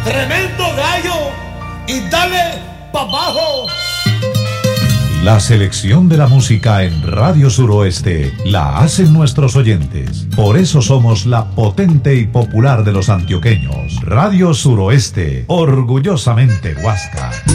tremendo gallo y dale pa' abajo. La selección de la música en Radio Suroeste la hacen nuestros oyentes. Por eso somos la potente y popular de los antioqueños. Radio Suroeste, orgullosamente Huasca.